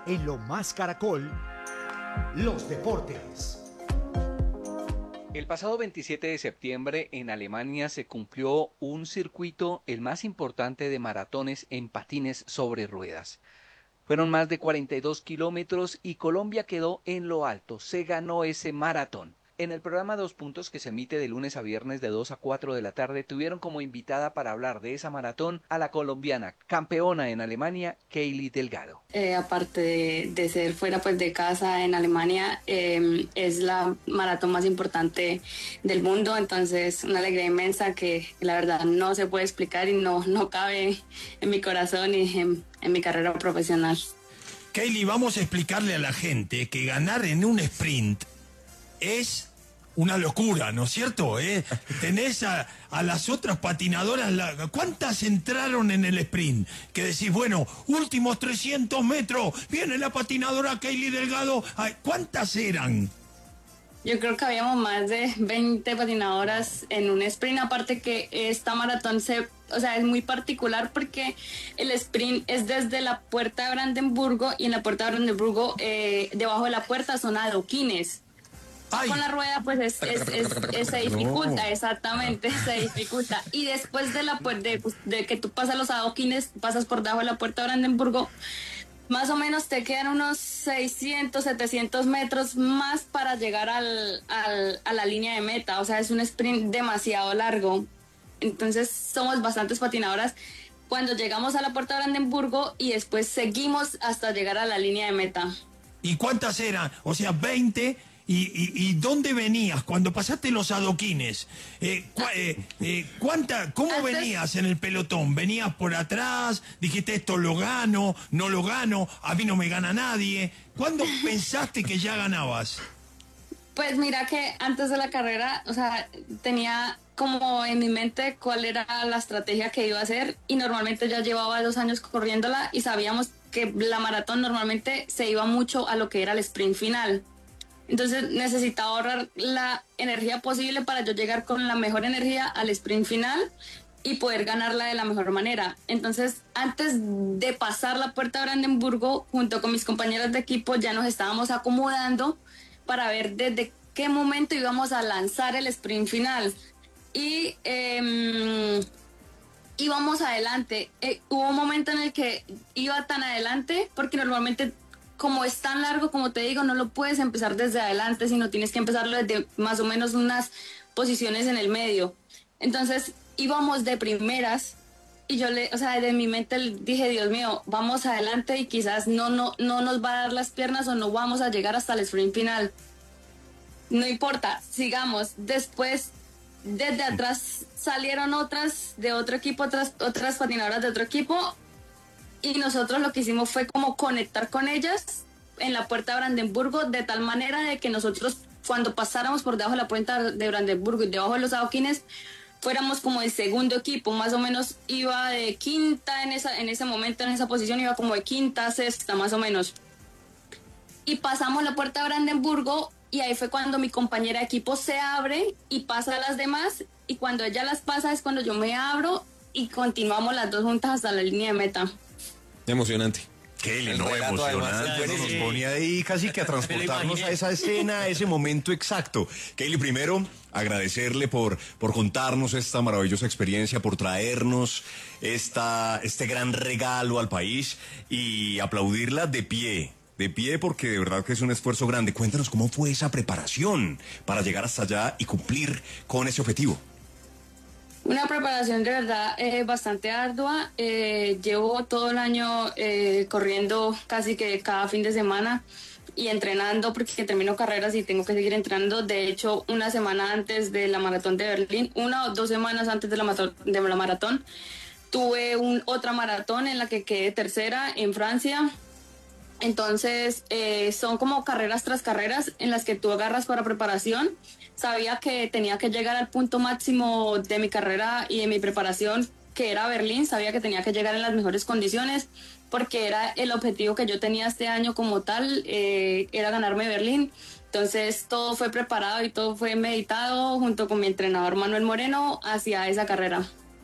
En Lo Más Caracol, los deportes. El pasado 27 de septiembre en Alemania se cumplió un circuito, el más importante de maratones en patines sobre ruedas. Fueron más de 42 kilómetros y Colombia quedó en lo alto. Se ganó ese maratón. En el programa Dos Puntos, que se emite de lunes a viernes de 2 a 4 de la tarde, tuvieron como invitada para hablar de esa maratón a la colombiana, campeona en Alemania, Keili Delgado. Aparte de ser fuera pues de casa en Alemania, es la maratón más importante del mundo, entonces una alegría inmensa que la verdad no se puede explicar y no cabe en mi corazón y en mi carrera profesional. Keili, vamos a explicarle a la gente que ganar en un sprint es una locura, ¿no es cierto? Tenés a las otras patinadoras, ¿cuántas entraron en el sprint? Que decís, bueno, últimos 300 metros, viene la patinadora Keili Delgado. Ay, ¿cuántas eran? Yo creo que habíamos más de 20 patinadoras en un sprint, aparte que esta maratón es muy particular porque el sprint es desde la puerta de Brandenburgo y en la puerta de Brandenburgo, debajo de la puerta son adoquines. Ay. Con la rueda pues se dificulta, exactamente, se dificulta. Y después de que tú pasas los adoquines, pasas por debajo de la puerta de Brandenburgo, más o menos te quedan unos 600, 700 metros más para llegar a la línea de meta. O sea, es un sprint demasiado largo. Entonces somos bastantes patinadoras cuando llegamos a la puerta de Brandenburgo y después seguimos hasta llegar a la línea de meta. ¿Y cuántas eran? O sea, 20... ¿Y dónde venías cuando pasaste los adoquines? ¿Cómo venías en el pelotón? ¿Venías por atrás? ¿Dijiste esto lo gano, no lo gano, a mí no me gana nadie? ¿Cuándo pensaste que ya ganabas? Pues mira que antes de la carrera, o sea, tenía como en mi mente cuál era la estrategia que iba a hacer y normalmente ya llevaba 2 años corriéndola y sabíamos que la maratón normalmente se iba mucho a lo que era el sprint final. Entonces necesitaba ahorrar la energía posible para yo llegar con la mejor energía al sprint final y poder ganarla de la mejor manera. Entonces, antes de pasar la puerta de Brandenburgo, junto con mis compañeros de equipo, ya nos estábamos acomodando para ver desde qué momento íbamos a lanzar el sprint final. Y íbamos adelante. Hubo un momento en el que iba tan adelante, porque normalmente, como es tan largo, como te digo, no lo puedes empezar desde adelante, sino tienes que empezarlo desde más o menos unas posiciones en el medio. Entonces íbamos de primeras y desde mi mente dije, Dios mío, vamos adelante y quizás no nos va a dar las piernas o no vamos a llegar hasta el sprint final. No importa, sigamos. Después, desde atrás salieron otras de otro equipo, otras patinadoras de otro equipo. Y nosotros lo que hicimos fue como conectar con ellas en la puerta de Brandenburgo, de tal manera de que nosotros, cuando pasáramos por debajo de la puerta de Brandenburgo y debajo de los adoquines, fuéramos como el segundo equipo. Más o menos iba de quinta en ese momento, en esa posición, iba como de quinta, sexta, más o menos. Y pasamos la puerta de Brandenburgo y ahí fue cuando mi compañera de equipo se abre y pasa a las demás. Y cuando ella las pasa es cuando yo me abro y continuamos las dos juntas hasta la línea de meta. Emocionante. Qué emocionante. Nos pone ahí casi que a transportarnos a esa escena, a ese momento exacto. Keili, primero, agradecerle por contarnos esta maravillosa experiencia, por traernos este gran regalo al país y aplaudirla de pie porque de verdad que es un esfuerzo grande. Cuéntanos cómo fue esa preparación para llegar hasta allá y cumplir con ese objetivo. Una preparación de verdad bastante ardua. Llevo todo el año corriendo casi que cada fin de semana y entrenando porque termino carreras y tengo que seguir entrenando. De hecho, una semana antes de la maratón de Berlín, 1 o 2 semanas antes de la maratón, tuve otra maratón en la que quedé tercera en Francia. Entonces, son como carreras tras carreras en las que tú agarras para preparación. Sabía que tenía que llegar al punto máximo de mi carrera y de mi preparación, que era Berlín. Sabía que tenía que llegar en las mejores condiciones, porque era el objetivo que yo tenía este año como tal, era ganarme Berlín. Entonces, todo fue preparado y todo fue meditado junto con mi entrenador Manuel Moreno hacia esa carrera.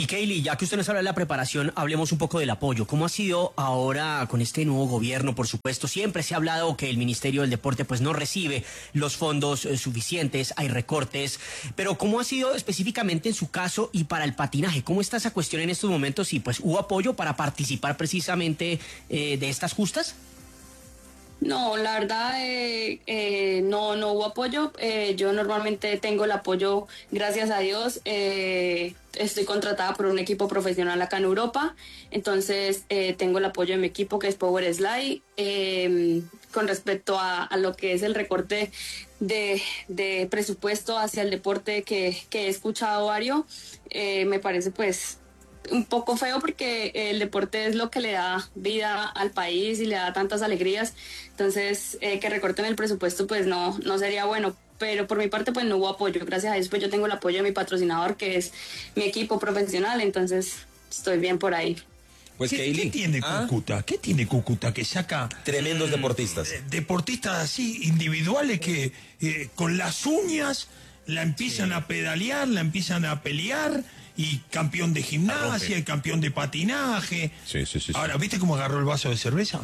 Y Keili, ya que usted nos habla de la preparación, hablemos un poco del apoyo. ¿Cómo ha sido ahora con este nuevo gobierno? Por supuesto, siempre se ha hablado que el Ministerio del Deporte pues no recibe los fondos suficientes, hay recortes, pero ¿cómo ha sido específicamente en su caso y para el patinaje? ¿Cómo está esa cuestión en estos momentos? Y pues, ¿hubo apoyo para participar precisamente de estas justas? No, la verdad, no hubo apoyo. Yo normalmente tengo el apoyo, gracias a Dios. Estoy contratada por un equipo profesional acá en Europa, entonces tengo el apoyo de mi equipo, que es Power Slide. Con respecto a lo que es el recorte de presupuesto hacia el deporte que he escuchado varios, me parece pues un poco feo, porque el deporte es lo que le da vida al país y le da tantas alegrías. Entonces, que recorten el presupuesto pues no sería bueno. Pero por mi parte pues no hubo apoyo. Gracias a Dios pues yo tengo el apoyo de mi patrocinador, que es mi equipo profesional, entonces estoy bien por ahí. Pues ¿Qué tiene Cúcuta? ¿Qué tiene Cúcuta que saca tremendos deportistas? Deportistas así, individuales, que con las uñas la empiezan a pedalear, la empiezan a pelear, y campeón de gimnasia, y campeón de patinaje. Sí. Ahora, ¿viste cómo agarró el vaso de cerveza?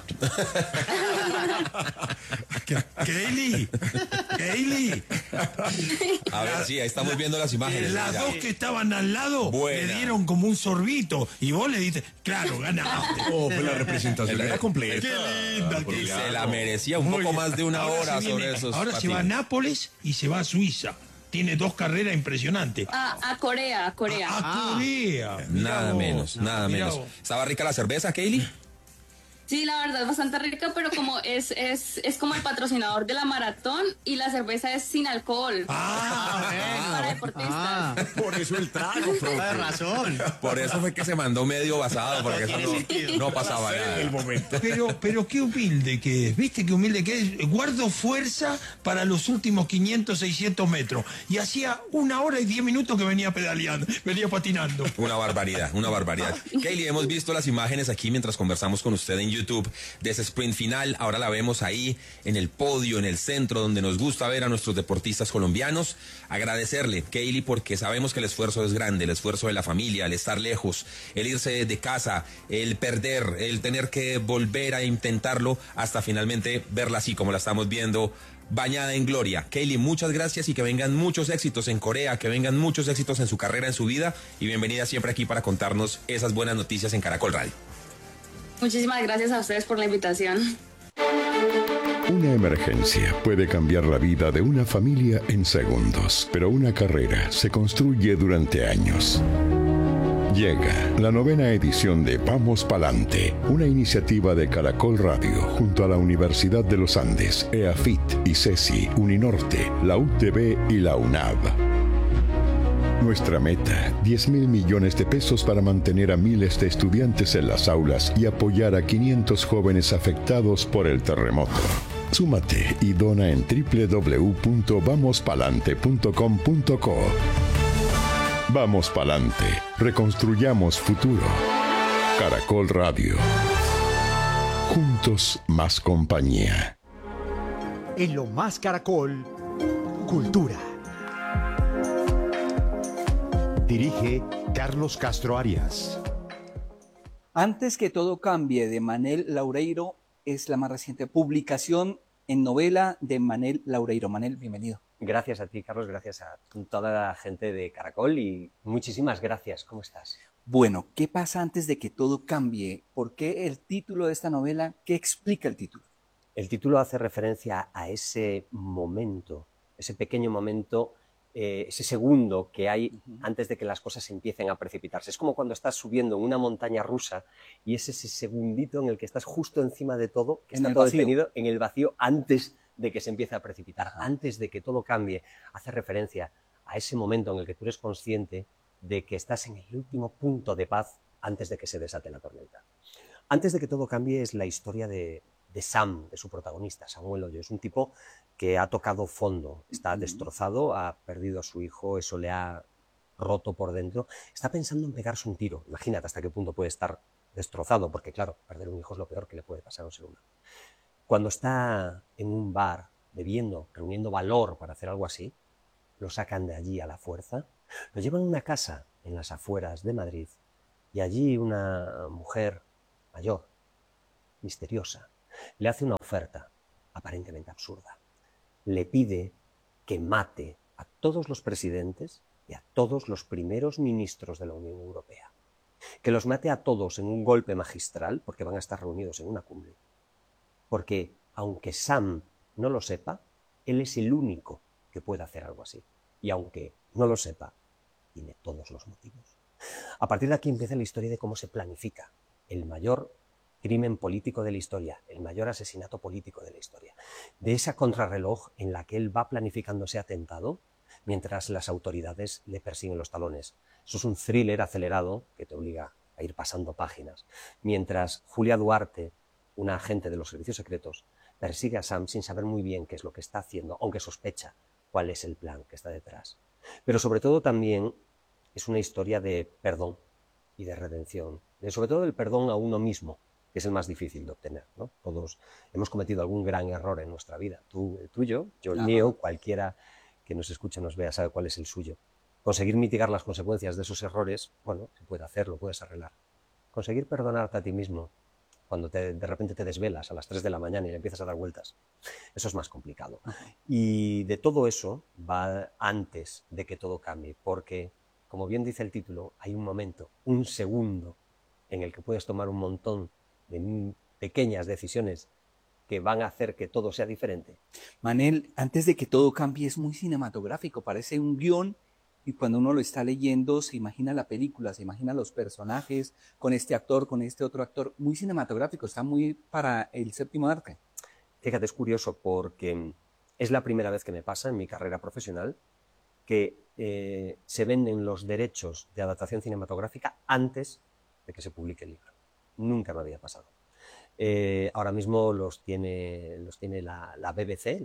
Keili. A ver, sí, ahí estamos viendo las imágenes. Las mira. dos que estaban al lado Buena. le dieron como un sorbito, y vos le diste, claro, ganaste. Oh, pero la representación era completa. Qué linda que Y era. se la merecía un Muy poco bien. más de una Ahora hora se viene- sobre esos Ahora se va a patines. Nápoles y se va a Suiza. Tiene 2 carreras impresionantes. A Corea. A Corea. Mirá Nada vos. menos, nada Mirá menos. vos. ¿Estaba rica la cerveza, Keili? Sí, la verdad es bastante rica, pero como es como el patrocinador de la maratón, y la cerveza es sin alcohol. Para deportistas. Por eso el trago, profe. Tienes razón. Por eso fue que se mandó medio basado, porque eso no pasaba nada. El momento. Pero qué humilde que es, ¿viste qué humilde que es? Guardo fuerza para los últimos 500, 600 metros. Y hacía 1 hora y 10 minutos que venía pedaleando, venía patinando. Una barbaridad, una barbaridad. Keili, hemos visto las imágenes aquí mientras conversamos con usted en YouTube de ese sprint final. Ahora la vemos ahí en el podio, en el centro, donde nos gusta ver a nuestros deportistas colombianos. Agradecerle, Keili, porque sabemos que el esfuerzo es grande, el esfuerzo de la familia, el estar lejos, el irse de casa, el perder, el tener que volver a intentarlo hasta finalmente verla así como la estamos viendo, bañada en gloria. Keili, muchas gracias y que vengan muchos éxitos en Corea, que vengan muchos éxitos en su carrera, en su vida, y bienvenida siempre aquí para contarnos esas buenas noticias en Caracol Radio. Muchísimas gracias a ustedes por la invitación. Una emergencia puede cambiar la vida de una familia en segundos, pero una carrera se construye durante años. Llega la 9ª edición de Vamos Palante, una iniciativa de Caracol Radio junto a la Universidad de los Andes, EAFIT, ICESI, Uninorte, la UTB y la UNAV. Nuestra meta, 10.000 millones de pesos para mantener a miles de estudiantes en las aulas y apoyar a 500 jóvenes afectados por el terremoto. Súmate y dona en www.vamospalante.com.co. Vamos Palante, reconstruyamos futuro. Caracol Radio. Juntos más compañía. En lo más Caracol, Cultura. Dirige Carlos Castro Arias. Antes que todo cambie, de Manel Laureiro, es la más reciente publicación en novela de Manel Laureiro. Manel, bienvenido. Gracias a ti, Carlos, gracias a toda la gente de Caracol y muchísimas gracias. ¿Cómo estás? Bueno, ¿qué pasa antes de que todo cambie? ¿Por qué el título de esta novela? ¿Qué explica el título? El título hace referencia a ese momento, ese pequeño momento, ese segundo que hay antes de que las cosas empiecen a precipitarse. Es como cuando estás subiendo una montaña rusa y es ese segundito en el que estás justo encima de todo, que está todo detenido en el vacío antes de que se empiece a precipitar, antes de que todo cambie. Hace referencia a ese momento en el que tú eres consciente de que estás en el último punto de paz antes de que se desate la tormenta. Antes de que todo cambie es la historia de Sam, de su protagonista, Samuel Hoyo. Es un tipo que ha tocado fondo, está destrozado, ha perdido a su hijo, eso le ha roto por dentro. Está pensando en pegarse un tiro. Imagínate hasta qué punto puede estar destrozado, porque claro, perder un hijo es lo peor que le puede pasar a un ser humano. Cuando está en un bar, bebiendo, reuniendo valor para hacer algo así, lo sacan de allí a la fuerza, lo llevan a una casa en las afueras de Madrid, y allí una mujer mayor, misteriosa, le hace una oferta aparentemente absurda. Le pide que mate a todos los presidentes y a todos los primeros ministros de la Unión Europea. Que los mate a todos en un golpe magistral, porque van a estar reunidos en una cumbre. Porque, aunque Sam no lo sepa, él es el único que puede hacer algo así. Y aunque no lo sepa, tiene todos los motivos. A partir de aquí empieza la historia de cómo se planifica el mayor crimen político de la historia, el mayor asesinato político de la historia. De esa contrarreloj en la que él va planificando ese atentado, mientras las autoridades le persiguen los talones. Eso es un thriller acelerado que te obliga a ir pasando páginas. Mientras Julia Duarte, una agente de los servicios secretos, persigue a Sam sin saber muy bien qué es lo que está haciendo, aunque sospecha cuál es el plan que está detrás. Pero sobre todo también es una historia de perdón y de redención. Sobre todo el perdón a uno mismo, que es el más difícil de obtener, ¿no? Todos hemos cometido algún gran error en nuestra vida. Tú el tuyo, yo el mío, cualquiera que nos escuche, nos vea, sabe cuál es el suyo. Conseguir mitigar las consecuencias de esos errores, bueno, se puede hacer, lo puedes arreglar. Conseguir perdonarte a ti mismo cuando de repente te desvelas a las 3 de la mañana y le empiezas a dar vueltas, eso es más complicado. Y de todo eso va antes de que todo cambie, porque, como bien dice el título, hay un momento, un segundo, en el que puedes tomar un montón de pequeñas decisiones que van a hacer que todo sea diferente. Manel, antes de que todo cambie, es muy cinematográfico, parece un guión, y cuando uno lo está leyendo se imagina la película, se imagina los personajes, con este actor, con este otro actor, muy cinematográfico, está muy para el séptimo arte. Fíjate, es curioso porque es la primera vez que me pasa en mi carrera profesional que se venden los derechos de adaptación cinematográfica antes de que se publique el libro. Nunca me había pasado. Ahora mismo los tiene la BBC,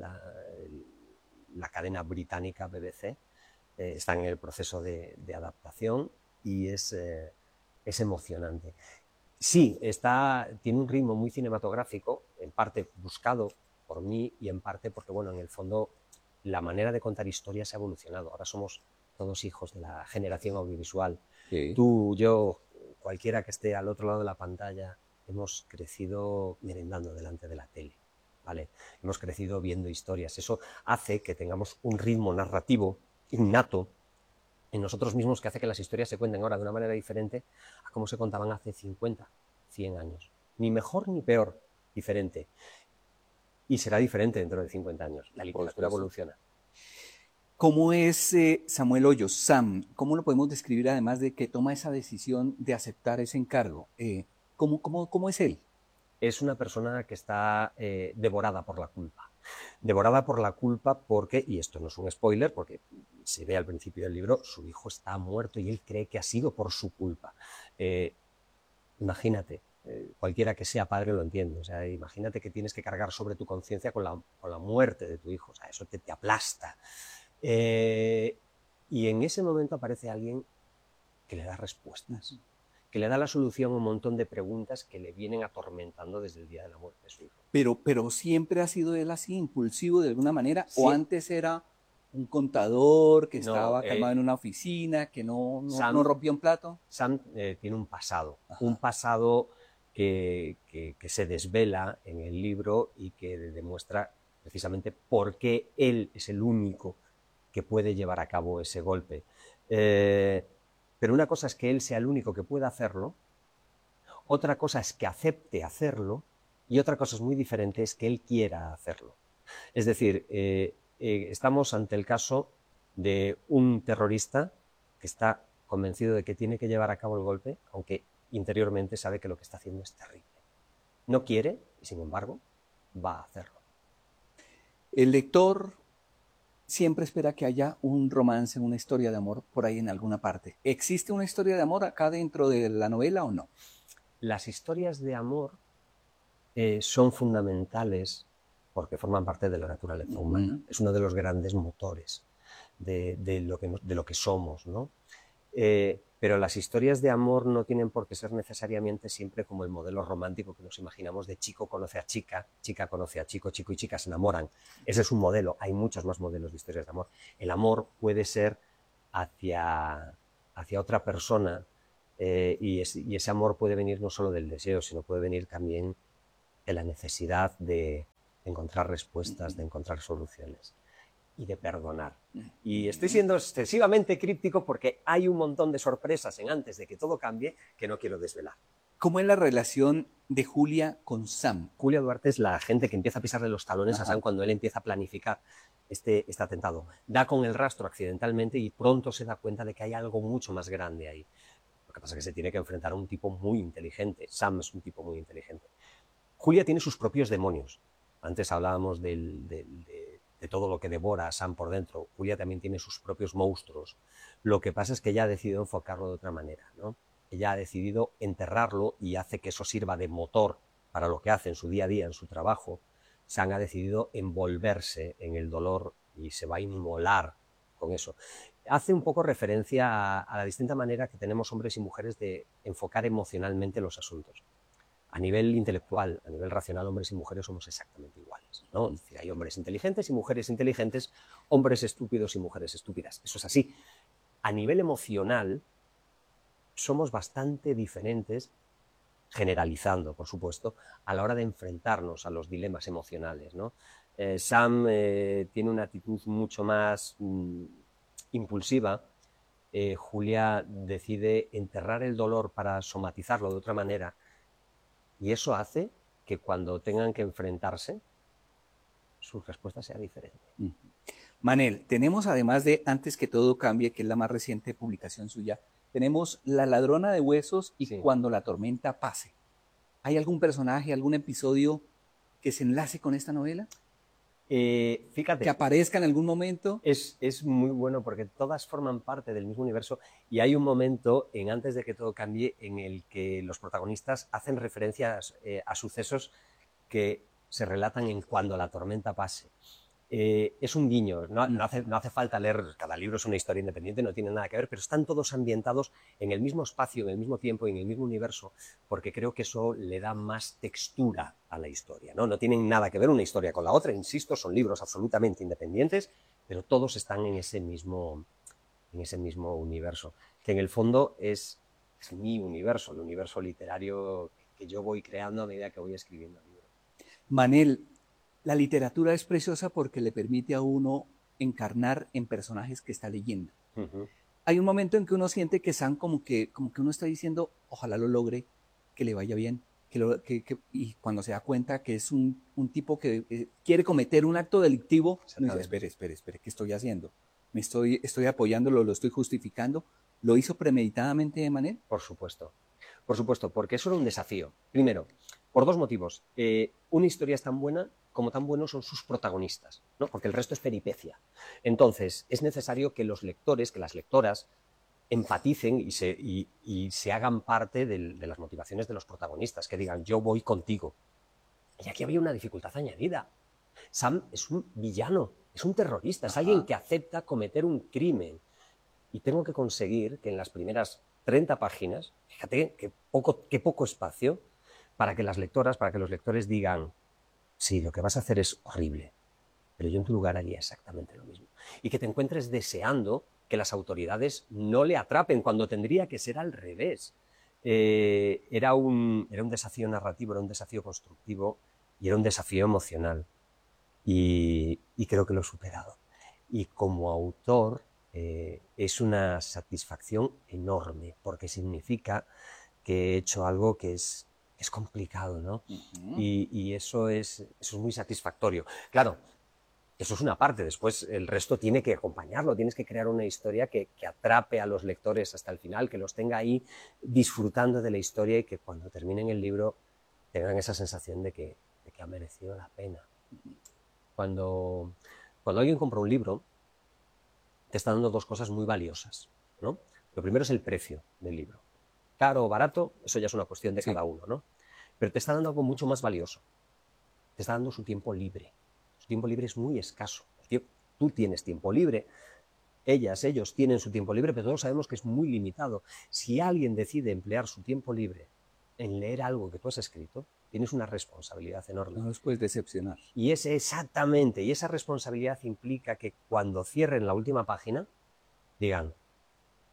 la cadena británica BBC, está en el proceso de adaptación y es emocionante. Sí, tiene un ritmo muy cinematográfico, en parte buscado por mí y en parte porque, bueno, en el fondo la manera de contar historias ha evolucionado. Ahora somos todos hijos de la generación audiovisual. Sí. Tú, yo, cualquiera que esté al otro lado de la pantalla, hemos crecido merendando delante de la tele, ¿vale? Hemos crecido viendo historias. Eso hace que tengamos un ritmo narrativo innato en nosotros mismos que hace que las historias se cuenten ahora de una manera diferente a cómo se contaban hace 50, 100 años. Ni mejor ni peor, diferente. Y será diferente dentro de 50 años. La literatura evoluciona. ¿Cómo es Samuel Hoyos, Sam? ¿Cómo lo podemos describir además de que toma esa decisión de aceptar ese encargo? ¿Cómo es él? Es una persona que está devorada por la culpa. Devorada por la culpa porque, y esto no es un spoiler, porque se ve al principio del libro, su hijo está muerto y él cree que ha sido por su culpa. Imagínate, cualquiera que sea padre lo entiende, o sea, imagínate que tienes que cargar sobre tu conciencia con la muerte de tu hijo, o sea, eso te aplasta. Y en ese momento aparece alguien que le da respuestas, que le da la solución a un montón de preguntas que le vienen atormentando desde el día de la muerte de su hijo. Pero siempre ha sido él así, impulsivo de alguna manera, sí. ¿O antes era un contador que estaba calmado en una oficina, que no rompía un plato? Sam tiene un pasado, un pasado que se desvela en el libro y que demuestra precisamente por qué él es el único que puede llevar a cabo ese golpe. Pero una cosa es que él sea el único que pueda hacerlo, otra cosa es que acepte hacerlo y otra cosa es muy diferente, es que él quiera hacerlo. Es decir, estamos ante el caso de un terrorista que está convencido de que tiene que llevar a cabo el golpe, aunque interiormente sabe que lo que está haciendo es terrible. No quiere y, sin embargo, va a hacerlo. El lector siempre espera que haya un romance, una historia de amor por ahí en alguna parte. ¿Existe una historia de amor acá dentro de la novela o no? Las historias de amor son fundamentales porque forman parte de la naturaleza humana. Es uno de los grandes motores de lo que somos, ¿no? Pero las historias de amor no tienen por qué ser necesariamente siempre como el modelo romántico que nos imaginamos de chico conoce a chica, chica conoce a chico, chico y chica se enamoran. Ese es un modelo, hay muchos más modelos de historias de amor. El amor puede ser hacia hacia otra persona, y ese amor puede venir no solo del deseo, sino puede venir también de la necesidad de encontrar respuestas, de encontrar soluciones y de perdonar. Y estoy siendo excesivamente críptico porque hay un montón de sorpresas en antes de que todo cambie que no quiero desvelar. ¿Cómo es la relación de Julia con Sam? Julia Duarte es la agente que empieza a pisarle los talones a Sam cuando él empieza a planificar este atentado. Da con el rastro accidentalmente y pronto se da cuenta de que hay algo mucho más grande ahí. Lo que pasa es que se tiene que enfrentar a un tipo muy inteligente. Sam es un tipo muy inteligente. Julia tiene sus propios demonios. Antes hablábamos de todo lo que devora a Sam por dentro. Julia también tiene sus propios monstruos. Lo que pasa es que ella ha decidido enfocarlo de otra manera, ¿no? Ella ha decidido enterrarlo y hace que eso sirva de motor para lo que hace en su día a día, en su trabajo. Sam ha decidido envolverse en el dolor y se va a inmolar con eso. Hace un poco referencia a la distinta manera que tenemos hombres y mujeres de enfocar emocionalmente los asuntos. A nivel intelectual, a nivel racional, hombres y mujeres somos exactamente iguales, ¿no? Es decir, hay hombres inteligentes y mujeres inteligentes, hombres estúpidos y mujeres estúpidas. Eso es así. A nivel emocional, somos bastante diferentes, generalizando, por supuesto, a la hora de enfrentarnos a los dilemas emocionales, ¿no? Sam tiene una actitud mucho más impulsiva. Julia decide enterrar el dolor para somatizarlo de otra manera, y eso hace que cuando tengan que enfrentarse, su respuesta sea diferente. Manel, tenemos además de Antes que todo cambie, que es la más reciente publicación suya, tenemos La ladrona de huesos y Cuando la tormenta pase. ¿Hay algún personaje, algún episodio que se enlace con esta novela? Fíjate. ¿Que aparezca en algún momento? Es muy bueno porque todas forman parte del mismo universo y hay un momento en Antes de que todo cambie en el que los protagonistas hacen referencias a sucesos que se relatan en Cuando la tormenta pase. Es un guiño, no hace falta leer, cada libro es una historia independiente, no tiene nada que ver, pero están todos ambientados en el mismo espacio, en el mismo tiempo y en el mismo universo, porque creo que eso le da más textura a la historia, ¿no? No tienen nada que ver una historia con la otra, insisto, son libros absolutamente independientes, pero todos están en ese mismo universo, que en el fondo es mi universo, el universo literario que yo voy creando a medida que voy escribiendo el libro. Manel, la literatura es preciosa porque le permite a uno encarnar en personajes que está leyendo. Hay un momento en que uno siente que Sam como que uno está diciendo, ojalá lo logre, que le vaya bien, y cuando se da cuenta que es un tipo que quiere cometer un acto delictivo, uno dice, espere, ¿qué estoy haciendo? Estoy apoyándolo, lo estoy justificando. ¿Lo hizo premeditadamente, Manel? Por supuesto, porque eso era un desafío. Primero, por dos motivos. Una historia es tan buena como tan buenos son sus protagonistas, ¿no? Porque el resto es peripecia. Entonces, es necesario que los lectores, que las lectoras, empaticen y se hagan parte de las motivaciones de los protagonistas, que digan, yo voy contigo. Y aquí había una dificultad añadida. Sam es un villano, es un terrorista, es alguien que acepta cometer un crimen. Y tengo que conseguir que en las primeras 30 páginas, fíjate qué poco espacio, para que las lectoras, para que los lectores digan, sí, lo que vas a hacer es horrible, pero yo en tu lugar haría exactamente lo mismo. Y que te encuentres deseando que las autoridades no le atrapen cuando tendría que ser al revés. Era un desafío narrativo, era un desafío constructivo y era un desafío emocional. Y creo que lo he superado. Y como autor es una satisfacción enorme, porque significa que he hecho algo que es complicado, ¿no? Y eso es muy satisfactorio. Claro, eso es una parte, después el resto tiene que acompañarlo, tienes que crear una historia que atrape a los lectores hasta el final, que los tenga ahí disfrutando de la historia y que cuando terminen el libro tengan esa sensación de que ha merecido la pena. Cuando alguien compra un libro, te está dando dos cosas muy valiosas, ¿no? Lo primero es el precio del libro. Caro o barato, eso ya es una cuestión de cada uno, ¿no? Pero te está dando algo mucho más valioso. Te está dando su tiempo libre. Su tiempo libre es muy escaso. Tú tienes tiempo libre, ellos tienen su tiempo libre, pero todos sabemos que es muy limitado. Si alguien decide emplear su tiempo libre en leer algo que tú has escrito, tienes una responsabilidad enorme. No los puedes decepcionar. Y esa responsabilidad implica que cuando cierren la última página, digan,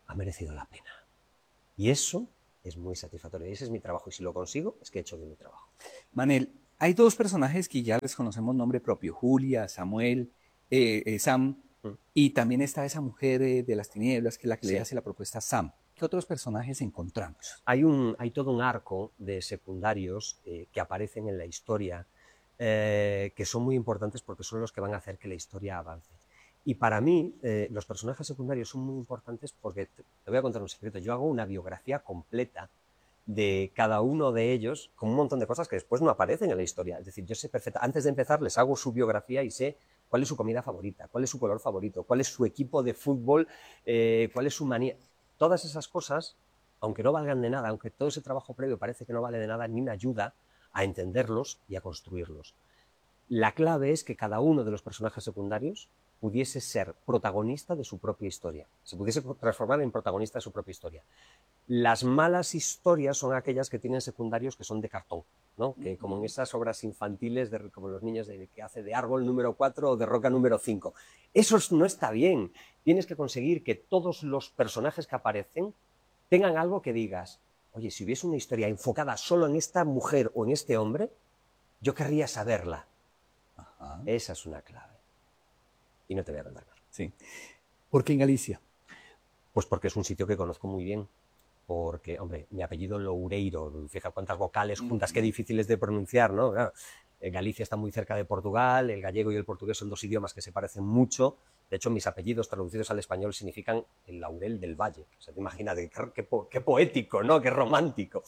ha merecido la pena. Y eso es muy satisfactorio. Y ese es mi trabajo. Y si lo consigo, es que he hecho bien mi trabajo. Manel, hay dos personajes que ya les conocemos nombre propio, Julia, Samuel, Sam, y también está esa mujer de las tinieblas, que es la que le hace la propuesta a Sam. ¿Qué otros personajes encontramos? Hay todo un arco de secundarios que aparecen en la historia, que son muy importantes porque son los que van a hacer que la historia avance. Y para mí, los personajes secundarios son muy importantes porque, te voy a contar un secreto, yo hago una biografía completa de cada uno de ellos con un montón de cosas que después no aparecen en la historia. Es decir, yo sé perfectamente, antes de empezar les hago su biografía y sé cuál es su comida favorita, cuál es su color favorito, cuál es su equipo de fútbol, cuál es su manía. Todas esas cosas, aunque no valgan de nada, aunque todo ese trabajo previo parece que no vale de nada, ni me ayuda a entenderlos y a construirlos. La clave es que cada uno de los personajes secundarios pudiese ser protagonista de su propia historia, se pudiese transformar en protagonista de su propia historia. Las malas historias son aquellas que tienen secundarios que son de cartón, ¿no? Que como en esas obras infantiles, como los niños que hace de árbol número 4 o de roca número 5. Eso no está bien. Tienes que conseguir que todos los personajes que aparecen tengan algo que digas, oye, si hubiese una historia enfocada solo en esta mujer o en este hombre, yo querría saberla. Ajá. Esa es una clave. Y no te voy a contar más. Sí. ¿Por qué en Galicia? Pues porque es un sitio que conozco muy bien. Porque, hombre, mi apellido Loureiro, fija cuántas vocales juntas, qué difíciles de pronunciar, ¿no? Claro, Galicia está muy cerca de Portugal, el gallego y el portugués son dos idiomas que se parecen mucho. De hecho, mis apellidos traducidos al español significan el laurel del valle. O sea, te imaginas, qué poético, ¿no? Qué romántico.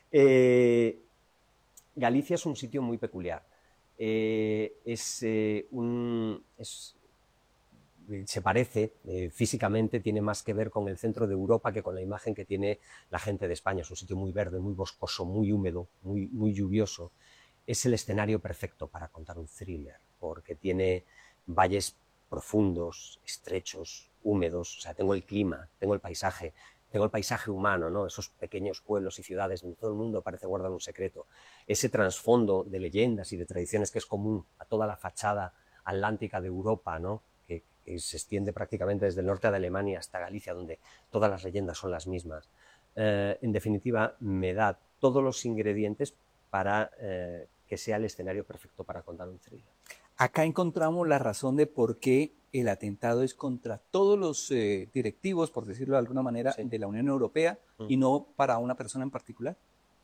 Galicia es un sitio muy peculiar. Se parece físicamente, tiene más que ver con el centro de Europa que con la imagen que tiene la gente de España. Es un sitio muy verde, muy boscoso, muy húmedo, muy lluvioso. Es el escenario perfecto para contar un thriller, porque tiene valles profundos, estrechos, húmedos. O sea, tengo el clima, tengo el paisaje humano, ¿no? Esos pequeños pueblos y ciudades donde todo el mundo parece guardar un secreto. Ese trasfondo de leyendas y de tradiciones que es común a toda la fachada atlántica de Europa, ¿no? Que se extiende prácticamente desde el norte de Alemania hasta Galicia, donde todas las leyendas son las mismas. En definitiva, me da todos los ingredientes para que sea el escenario perfecto para contar un thriller. Acá encontramos la razón de por qué el atentado es contra todos los directivos, por decirlo de alguna manera, de la Unión Europea y no para una persona en particular.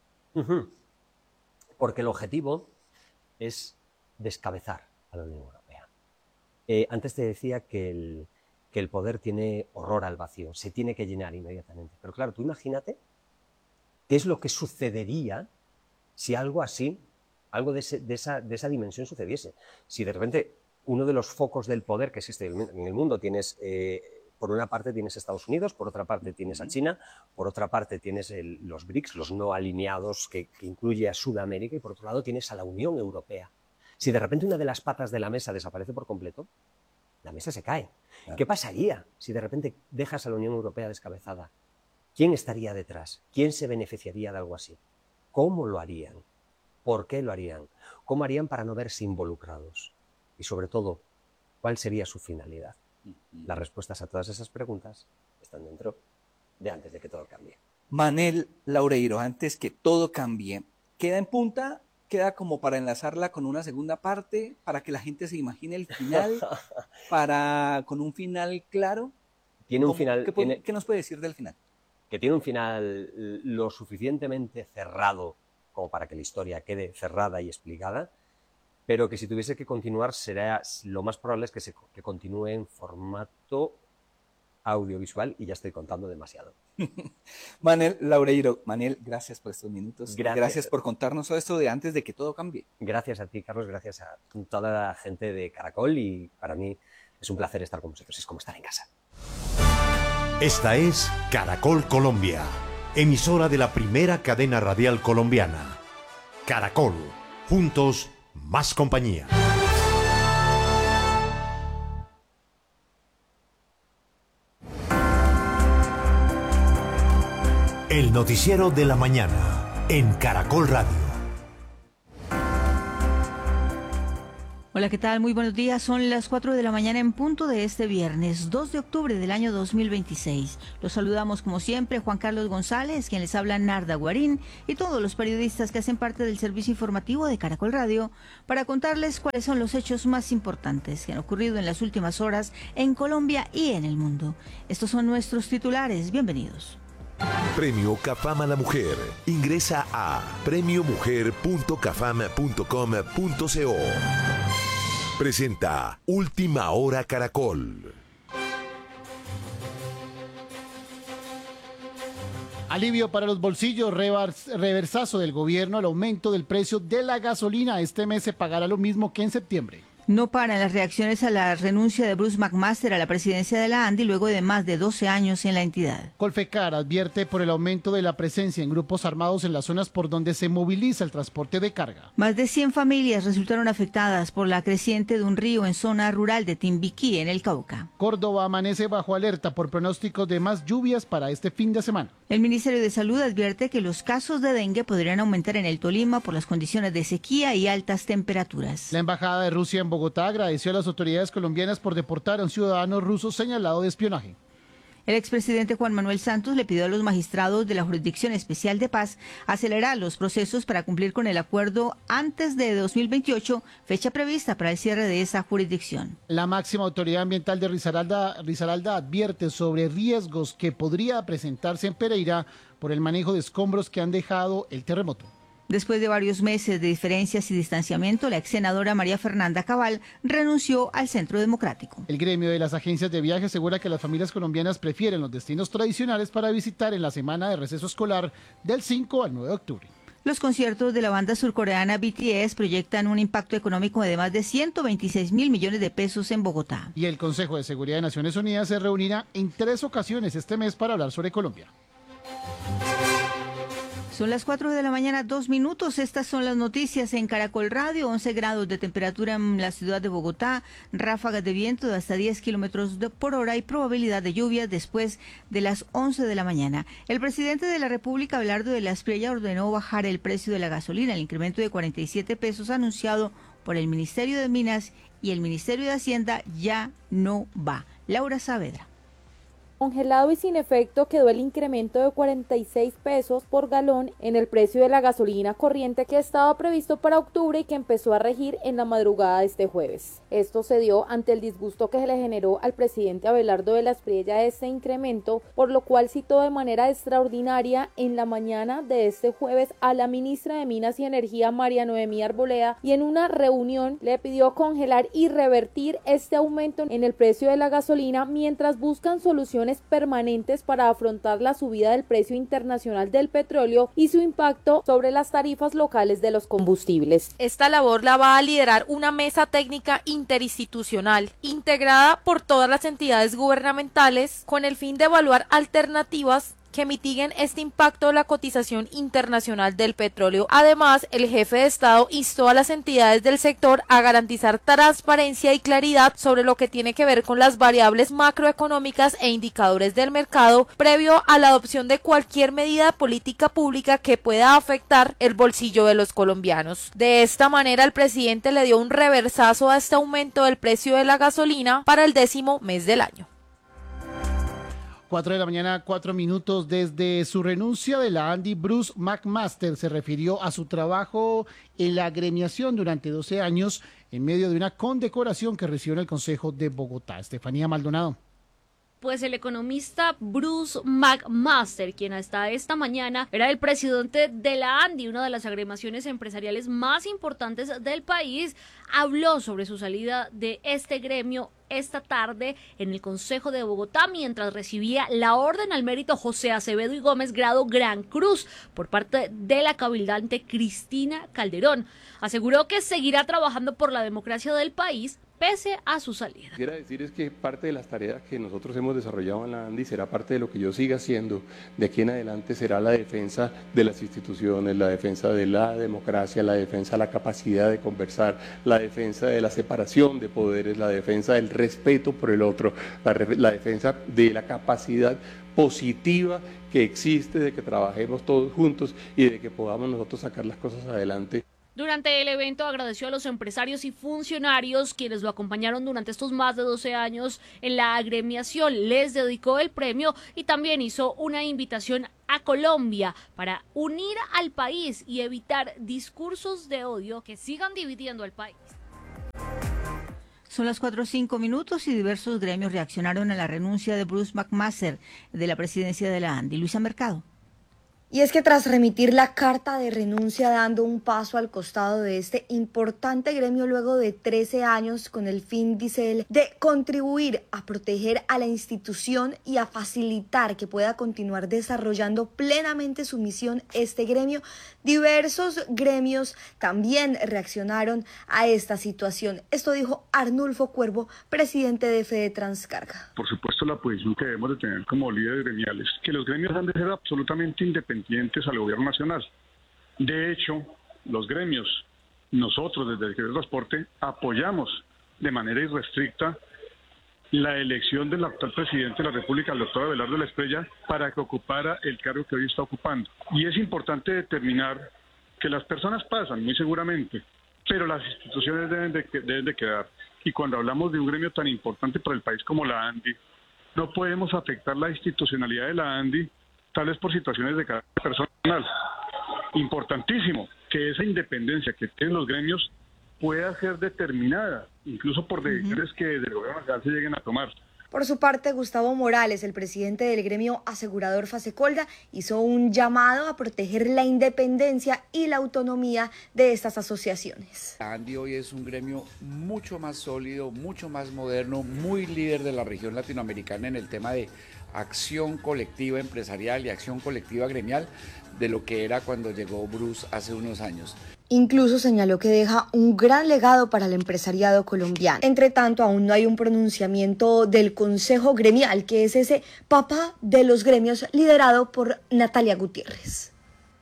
Porque el objetivo es descabezar a la Unión Europea. Antes te decía que el poder tiene horror al vacío, se tiene que llenar inmediatamente. Pero claro, tú imagínate qué es lo que sucedería si algo así, algo de esa dimensión sucediese. Si de repente uno de los focos del poder que existe en el mundo tienes, por una parte tienes Estados Unidos, por otra parte tienes a China, por otra parte tienes los BRICS, los no alineados que incluye a Sudamérica, y por otro lado tienes a la Unión Europea. Si de repente una de las patas de la mesa desaparece por completo, la mesa se cae. Claro. ¿Qué pasaría si de repente dejas a la Unión Europea descabezada? ¿Quién estaría detrás? ¿Quién se beneficiaría de algo así? ¿Cómo lo harían? ¿Por qué lo harían? ¿Cómo harían para no verse involucrados? Y sobre todo, ¿cuál sería su finalidad? Las respuestas a todas esas preguntas están dentro de Antes de que todo cambie. Manel Loureiro, Antes que todo cambie, ¿queda en punta? ¿Queda como para enlazarla con una segunda parte, para que la gente se imagine el final, con un final claro? Tiene un final. ¿Qué nos puede decir del final? Que tiene un final lo suficientemente cerrado como para que la historia quede cerrada y explicada, pero que si tuviese que continuar, lo más probable es que continúe en formato audiovisual, y ya estoy contando demasiado. Manel Loureiro, Manel, gracias por estos minutos. Gracias por contarnos todo esto de Antes de que todo cambie. Gracias a ti, Carlos, gracias a toda la gente de Caracol, y para mí es un placer estar con vosotros, es como estar en casa. Esta es Caracol Colombia, emisora de la primera cadena radial colombiana. Caracol, juntos, más compañía. El noticiero de la mañana en Caracol Radio. Hola, ¿qué tal? Muy buenos días. Son las 4 de la mañana en punto de este viernes, 2 de octubre del año 2026. Los saludamos como siempre, Juan Carlos González, quien les habla Narda Guarín, y todos los periodistas que hacen parte del servicio informativo de Caracol Radio, para contarles cuáles son los hechos más importantes que han ocurrido en las últimas horas en Colombia y en el mundo. Estos son nuestros titulares. Bienvenidos. Premio Cafam a la Mujer. Ingresa a premiomujer.cafam.com.co. Presenta Última Hora Caracol. Alivio para los bolsillos, reversazo del gobierno al aumento del precio de la gasolina. Este mes se pagará lo mismo que en septiembre. No paran las reacciones a la renuncia de Bruce McMaster a la presidencia de la ANDI luego de más de 12 años en la entidad. Colfecar advierte por el aumento de la presencia en grupos armados en las zonas por donde se moviliza el transporte de carga. Más de 100 familias resultaron afectadas por la creciente de un río en zona rural de Timbiquí, en el Cauca. Córdoba amanece bajo alerta por pronósticos de más lluvias para este fin de semana. El Ministerio de Salud advierte que los casos de dengue podrían aumentar en el Tolima por las condiciones de sequía y altas temperaturas. La Embajada de Rusia en Bogotá agradeció a las autoridades colombianas por deportar a un ciudadano ruso señalado de espionaje. El expresidente Juan Manuel Santos le pidió a los magistrados de la Jurisdicción Especial de Paz acelerar los procesos para cumplir con el acuerdo antes de 2028, fecha prevista para el cierre de esa jurisdicción. La máxima autoridad ambiental de Risaralda advierte sobre riesgos que podría presentarse en Pereira por el manejo de escombros que han dejado el terremoto. Después de varios meses de diferencias y distanciamiento, la ex senadora María Fernanda Cabal renunció al Centro Democrático. El gremio de las agencias de viaje asegura que las familias colombianas prefieren los destinos tradicionales para visitar en la semana de receso escolar del 5 al 9 de octubre. Los conciertos de la banda surcoreana BTS proyectan un impacto económico de más de 126 mil millones de pesos en Bogotá. Y el Consejo de Seguridad de Naciones Unidas se reunirá en 3 ocasiones este mes para hablar sobre Colombia. Son las 4 de la mañana, 2 minutos. Estas son las noticias en Caracol Radio. 11 grados de temperatura en la ciudad de Bogotá, ráfagas de viento de hasta 10 kilómetros por hora y probabilidad de lluvias después de las 11 de la mañana. El presidente de la República, Abelardo de la Espriella, ordenó bajar el precio de la gasolina. El incremento de 47 pesos anunciado por el Ministerio de Minas y el Ministerio de Hacienda ya no va. Laura Saavedra. Congelado y sin efecto quedó el incremento de 46 pesos por galón en el precio de la gasolina corriente que estaba previsto para octubre y que empezó a regir en la madrugada de este jueves. Esto se dio ante el disgusto que se le generó al presidente Abelardo de la Espriella este incremento, por lo cual citó de manera extraordinaria en la mañana de este jueves a la ministra de Minas y Energía, María Noemí Arboleda, y en una reunión le pidió congelar y revertir este aumento en el precio de la gasolina mientras buscan soluciones permanentes para afrontar la subida del precio internacional del petróleo y su impacto sobre las tarifas locales de los combustibles. Esta labor la va a liderar una mesa técnica interinstitucional integrada por todas las entidades gubernamentales con el fin de evaluar alternativas que mitiguen este impacto de la cotización internacional del petróleo. Además, el jefe de Estado instó a las entidades del sector a garantizar transparencia y claridad sobre lo que tiene que ver con las variables macroeconómicas e indicadores del mercado previo a la adopción de cualquier medida política pública que pueda afectar el bolsillo de los colombianos. De esta manera, el presidente le dio un reversazo a este aumento del precio de la gasolina para el 10º mes del año. 4 de la mañana, 4 minutos. Desde su renuncia de la ANDI, Bruce McMaster se refirió a su trabajo en la agremiación durante 12 años en medio de una condecoración que recibió en el Consejo de Bogotá. Estefanía Maldonado. Pues el economista Bruce McMaster, quien hasta esta mañana era el presidente de la ANDI, una de las agremiaciones empresariales más importantes del país, habló sobre su salida de este gremio esta tarde en el Consejo de Bogotá mientras recibía la Orden al Mérito José Acevedo y Gómez grado Gran Cruz por parte de la cabildante Cristina Calderón. Aseguró que seguirá trabajando por la democracia del país pese a su salida. Quiero decir es que parte de las tareas que nosotros hemos desarrollado en la ANDI será parte de lo que yo siga haciendo de aquí en adelante, será la defensa de las instituciones, la defensa de la democracia, la defensa de la capacidad de conversar, la defensa de la separación de poderes, la defensa del respeto por el otro, la defensa de la capacidad positiva que existe de que trabajemos todos juntos y de que podamos nosotros sacar las cosas adelante. Durante el evento agradeció a los empresarios y funcionarios quienes lo acompañaron durante estos más de 12 años en la agremiación. Les dedicó el premio y también hizo una invitación a Colombia para unir al país y evitar discursos de odio que sigan dividiendo al país. Son las 4:05 y diversos gremios reaccionaron a la renuncia de Bruce McMaster de la presidencia de la ANDI. Luisa Mercado. Y es que tras remitir la carta de renuncia dando un paso al costado de este importante gremio luego de 13 años con el fin, dice él, de contribuir a proteger a la institución y a facilitar que pueda continuar desarrollando plenamente su misión este gremio, diversos gremios también reaccionaron a esta situación. Esto dijo Arnulfo Cuervo, presidente de Fede Transcarga. Por supuesto, la posición que debemos de tener como líderes gremiales, que los gremios han de ser absolutamente independientes al gobierno nacional. De hecho, los gremios, nosotros desde el Gremio de Transporte, apoyamos de manera irrestricta la elección del actual presidente de la República, el doctor Abelardo de la Espriella, para que ocupara el cargo que hoy está ocupando. Y es importante determinar que las personas pasan, muy seguramente, pero las instituciones deben de quedar. Y cuando hablamos de un gremio tan importante para el país como la ANDI, no podemos afectar la institucionalidad de la ANDI tal vez por situaciones de carácter personal. Importantísimo que esa independencia que tienen los gremios pueda ser determinada, incluso por decisiones que del gobierno nacional se lleguen a tomar. Por su parte, Gustavo Morales, el presidente del gremio asegurador Fasecolda, hizo un llamado a proteger la independencia y la autonomía de estas asociaciones. La ANDI hoy es un gremio mucho más sólido, mucho más moderno, muy líder de la región latinoamericana en el tema de acción colectiva empresarial y acción colectiva gremial de lo que era cuando llegó Bruce hace unos años. Incluso señaló que deja un gran legado para el empresariado colombiano. Entre tanto, aún no hay un pronunciamiento del Consejo Gremial, que es ese papá de los gremios liderado por Natalia Gutiérrez.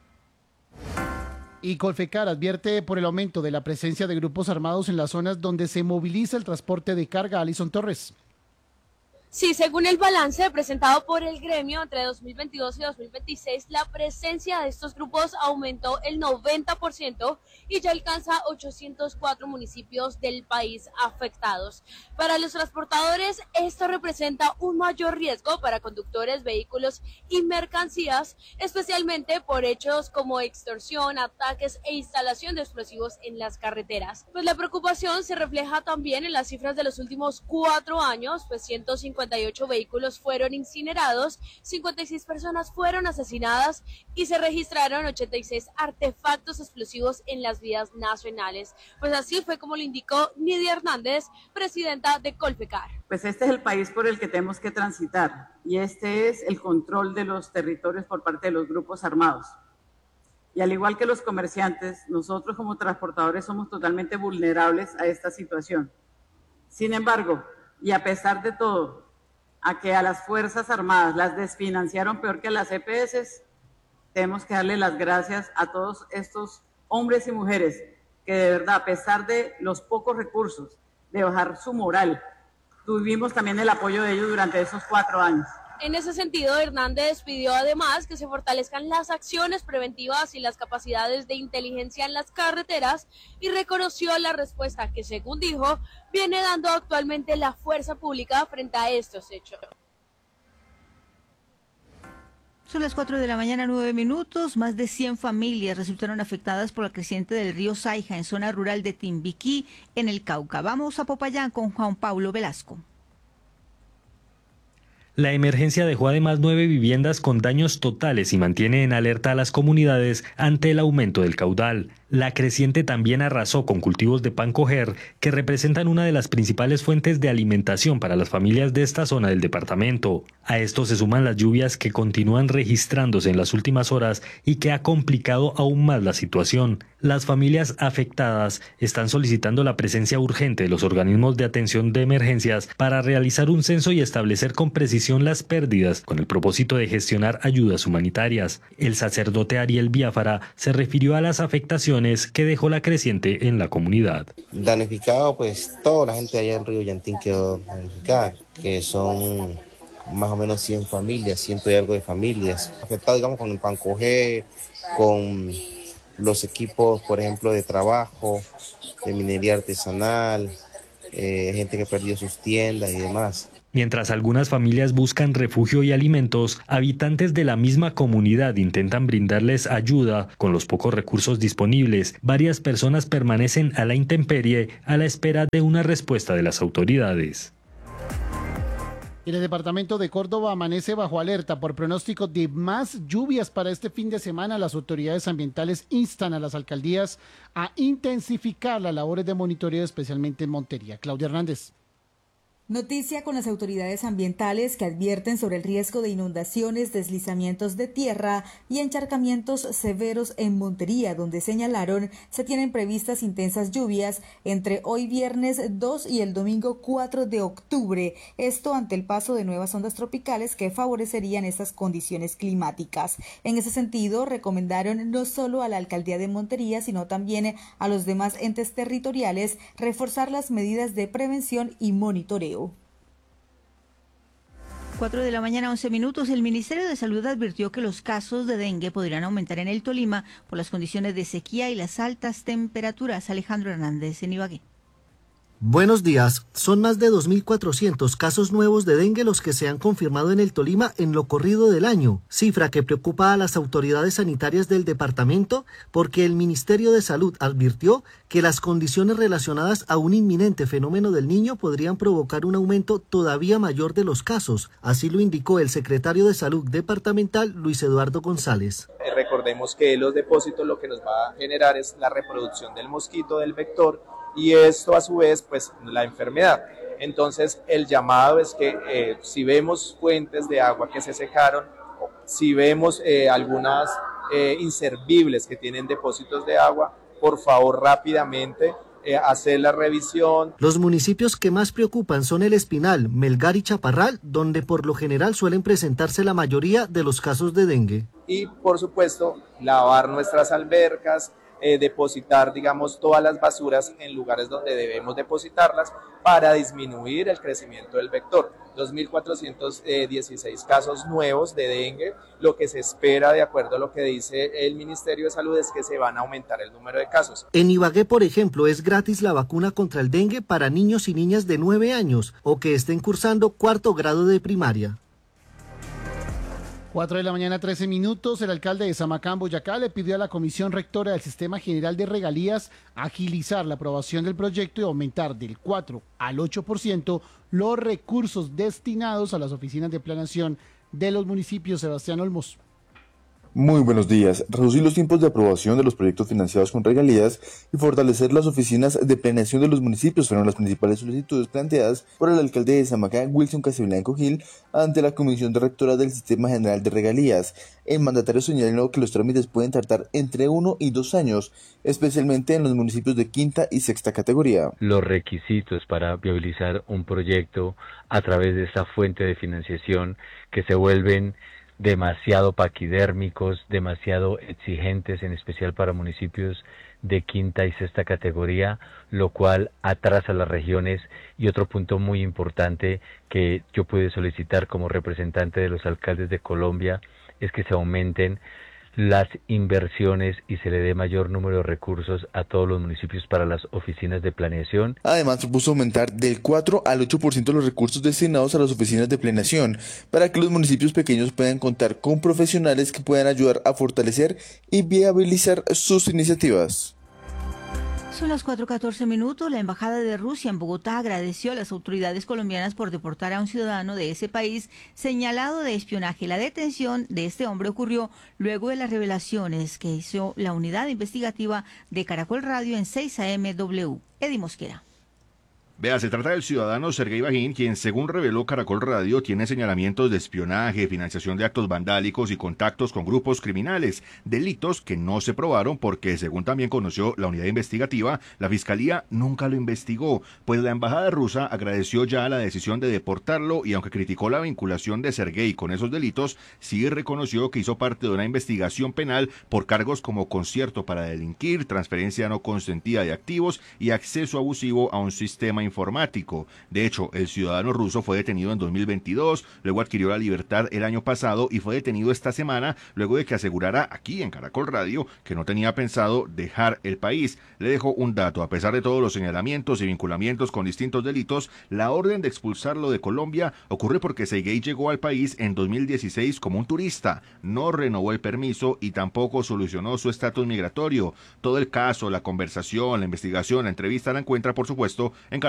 Y Colfecar advierte por el aumento de la presencia de grupos armados en las zonas donde se moviliza el transporte de carga. Alison Torres. Sí, según el balance presentado por el gremio entre 2022 y 2026, la presencia de estos grupos aumentó el 90% y ya alcanza 804 municipios del país afectados. Para los transportadores, esto representa un mayor riesgo para conductores, vehículos y mercancías, especialmente por hechos como extorsión, ataques e instalación de explosivos en las carreteras. Pues la preocupación se refleja también en las cifras de los últimos 4 años, pues 158 vehículos fueron incinerados, 56 personas fueron asesinadas y se registraron 86 artefactos explosivos en las vías nacionales. Pues así fue como lo indicó Nidia Hernández, presidenta de Colfecar. Pues este es el país por el que tenemos que transitar y este es el control de los territorios por parte de los grupos armados. Y al igual que los comerciantes, nosotros como transportadores somos totalmente vulnerables a esta situación. Sin embargo, y a pesar de todo, a que a las Fuerzas Armadas las desfinanciaron peor que a las EPS, tenemos que darle las gracias a todos estos hombres y mujeres que de verdad, a pesar de los pocos recursos, de bajar su moral, tuvimos también el apoyo de ellos durante esos 4 años. En ese sentido, Hernández pidió además que se fortalezcan las acciones preventivas y las capacidades de inteligencia en las carreteras y reconoció la respuesta que, según dijo, viene dando actualmente la fuerza pública frente a estos hechos. Son las 4:09 a.m. Más de 100 familias resultaron afectadas por la creciente del río Saija en zona rural de Timbiquí, en el Cauca. Vamos a Popayán con Juan Pablo Velasco. La emergencia dejó además 9 viviendas con daños totales y mantiene en alerta a las comunidades ante el aumento del caudal. La creciente también arrasó con cultivos de pan coger, que representan una de las principales fuentes de alimentación para las familias de esta zona del departamento. A esto se suman las lluvias que continúan registrándose en las últimas horas y que ha complicado aún más la situación. Las familias afectadas están solicitando la presencia urgente de los organismos de atención de emergencias para realizar un censo y establecer con precisión las pérdidas, con el propósito de gestionar ayudas humanitarias. El sacerdote Ariel Biafara se refirió a las afectaciones que dejó la creciente en la comunidad. Danificado, pues toda la gente allá en Río Llantín quedó danificada, que son más o menos 100 familias, 100 y algo de familias. Afectado, digamos, con el pan coger, con los equipos, por ejemplo, de trabajo, de minería artesanal, gente que perdió sus tiendas y demás. Mientras algunas familias buscan refugio y alimentos, habitantes de la misma comunidad intentan brindarles ayuda con los pocos recursos disponibles. Varias personas permanecen a la intemperie a la espera de una respuesta de las autoridades. El departamento de Córdoba amanece bajo alerta por pronóstico de más lluvias para este fin de semana. Las autoridades ambientales instan a las alcaldías a intensificar las labores de monitoreo, especialmente en Montería. Claudia Hernández. Noticia con las autoridades ambientales que advierten sobre el riesgo de inundaciones, deslizamientos de tierra y encharcamientos severos en Montería, donde señalaron se tienen previstas intensas lluvias entre hoy viernes 2 y el domingo 4 de octubre. Esto ante el paso de nuevas ondas tropicales que favorecerían estas condiciones climáticas. En ese sentido, recomendaron no solo a la alcaldía de Montería, sino también a los demás entes territoriales reforzar las medidas de prevención y monitoreo. 4 de la mañana, 11 minutos. El Ministerio de Salud advirtió que los casos de dengue podrían aumentar en el Tolima por las condiciones de sequía y las altas temperaturas. Alejandro Hernández, en Ibagué. Buenos días. Son más de 2.400 casos nuevos de dengue los que se han confirmado en el Tolima en lo corrido del año, cifra que preocupa a las autoridades sanitarias del departamento porque el Ministerio de Salud advirtió que las condiciones relacionadas a un inminente fenómeno del Niño podrían provocar un aumento todavía mayor de los casos. Así lo indicó el secretario de Salud departamental, Luis Eduardo González. Recordemos que los depósitos lo que nos va a generar es la reproducción del mosquito, del vector, y esto a su vez pues la enfermedad. Entonces el llamado es que si vemos fuentes de agua que se secaron, si vemos algunas inservibles que tienen depósitos de agua, por favor rápidamente hacer la revisión. Los municipios que más preocupan son El Espinal, Melgar y Chaparral, donde por lo general suelen presentarse la mayoría de los casos de dengue. Y por supuesto lavar nuestras albercas, depositar, digamos, todas las basuras en lugares donde debemos depositarlas para disminuir el crecimiento del vector. 2.416 casos nuevos de dengue. Lo que se espera, de acuerdo a lo que dice el Ministerio de Salud, es que se van a aumentar el número de casos. En Ibagué, por ejemplo, es gratis la vacuna contra el dengue para niños y niñas de 9 años o que estén cursando 4º grado de primaria. 4 de la mañana, 13 minutos. El alcalde de Samacán, Boyacá, le pidió a la Comisión Rectora del Sistema General de Regalías agilizar la aprobación del proyecto y aumentar del 4 al 8% los recursos destinados a las oficinas de planeación de los municipios. Sebastián Olmos. Muy buenos días. Reducir los tiempos de aprobación de los proyectos financiados con regalías y fortalecer las oficinas de planeación de los municipios fueron las principales solicitudes planteadas por el alcalde de Samacán, Wilson Casablanco Gil, ante la Comisión Rectora del Sistema General de Regalías. El mandatario señaló que los trámites pueden tardar entre 1 y 2 años, especialmente en los municipios de quinta y sexta categoría. Los requisitos para viabilizar un proyecto a través de esta fuente de financiación que se vuelven demasiado paquidérmicos, demasiado exigentes, en especial para municipios de quinta y sexta categoría, lo cual atrasa las regiones. Y otro punto muy importante que yo pude solicitar como representante de los alcaldes de Colombia es que se aumenten las inversiones y se le dé mayor número de recursos a todos los municipios para las oficinas de planeación. Además, propuso aumentar del 4 al 8% los recursos destinados a las oficinas de planeación para que los municipios pequeños puedan contar con profesionales que puedan ayudar a fortalecer y viabilizar sus iniciativas. Son las 4:14 minutos. La Embajada de Rusia en Bogotá agradeció a las autoridades colombianas por deportar a un ciudadano de ese país señalado de espionaje. La detención de este hombre ocurrió luego de las revelaciones que hizo la unidad investigativa de Caracol Radio en 6 AM/W. Eddie Mosquera. Vea, se trata del ciudadano Sergei Bajín, quien según reveló Caracol Radio tiene señalamientos de espionaje, financiación de actos vandálicos y contactos con grupos criminales, delitos que no se probaron porque, según también conoció la unidad investigativa, la Fiscalía nunca lo investigó, pues la embajada rusa agradeció ya la decisión de deportarlo y aunque criticó la vinculación de Sergei con esos delitos, sí reconoció que hizo parte de una investigación penal por cargos como concierto para delinquir, transferencia no consentida de activos y acceso abusivo a un sistema informático. De hecho, el ciudadano ruso fue detenido en 2022, luego adquirió la libertad el año pasado y fue detenido esta semana luego de que asegurara aquí en Caracol Radio que no tenía pensado dejar el país. Le dejo un dato: a pesar de todos los señalamientos y vinculamientos con distintos delitos, la orden de expulsarlo de Colombia ocurre porque Seygey llegó al país en 2016 como un turista, no renovó el permiso y tampoco solucionó su estatus migratorio. Todo el caso, la conversación, la investigación, la entrevista la encuentra, por supuesto, en